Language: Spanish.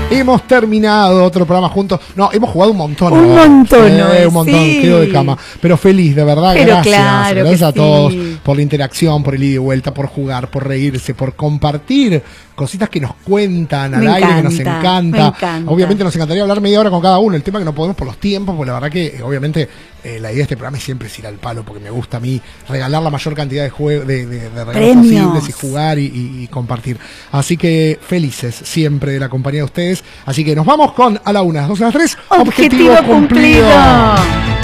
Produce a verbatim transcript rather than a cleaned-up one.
Hemos terminado otro programa juntos. No, hemos jugado un montón. Un ¿verdad? montón, Sí, ¿no? un montón, Sí. quedo de cama. Pero feliz, de verdad, Pero gracias. claro Gracias que a todos sí. por la interacción, por el ida y vuelta, por jugar, por reírse, por compartir cositas que nos cuentan al Me aire, que nos encanta, encanta. me encanta. Obviamente nos encantaría hablar media hora con cada uno. El tema que no podemos por los tiempos, porque la verdad que, eh, obviamente, eh, la idea de este programa es siempre es ir al palo, porque me gusta a mí regalar la mayor cantidad de juegos, de, de, de regalos Premios. posibles y jugar y, y, y compartir. Así que felices siempre de la compañía de ustedes. Así que nos vamos con a la una, a las dos, a las tres. Objetivo cumplido.